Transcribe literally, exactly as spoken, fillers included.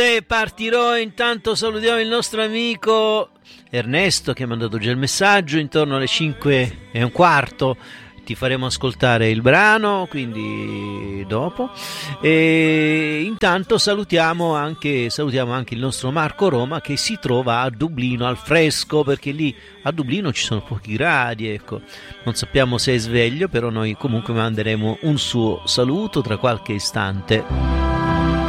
E partirò, intanto salutiamo il nostro amico Ernesto che ha mandato già il messaggio. Intorno alle cinque e un quarto ti faremo ascoltare il brano, quindi dopo. E intanto salutiamo anche, salutiamo anche il nostro Marco Roma che si trova a Dublino al fresco, perché lì a Dublino ci sono pochi gradi, ecco. Non sappiamo se è sveglio, però noi comunque manderemo un suo saluto tra qualche istante.